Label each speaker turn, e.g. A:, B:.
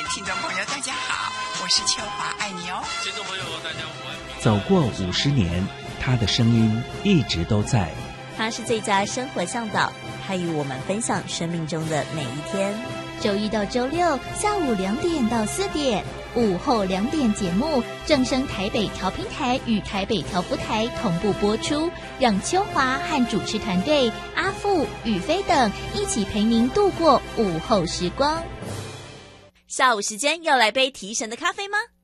A: 听众朋友大家好，我是秋华，爱你哦。
B: 听众朋友大家午安。
C: 走过50年，他的声音一直都在。
D: 他是最佳生活向导，他与我们分享生命中的每一天。
E: 周一到周六下午2点到4点，午后2点节目正声台北调频台与台北调布台同步播出，让秋华和主持团队阿富、宇飞等一起陪您度过午后时光。
D: 下午时间要来杯提神的咖啡吗？